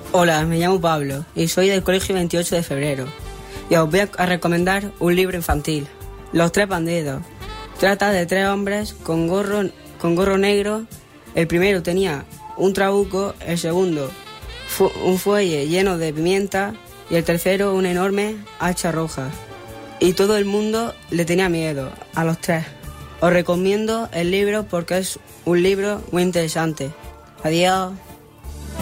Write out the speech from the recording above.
Hola, me llamo Pablo y soy del colegio 28 de febrero. Y os voy a recomendar un libro infantil, Los tres bandidos. Trata de tres hombres con gorro negro. El primero tenía un trabuco, el segundo un fuelle lleno de pimienta y el tercero una enorme hacha roja. Y todo el mundo le tenía miedo a los tres. Os recomiendo el libro porque es un libro muy interesante. Adiós.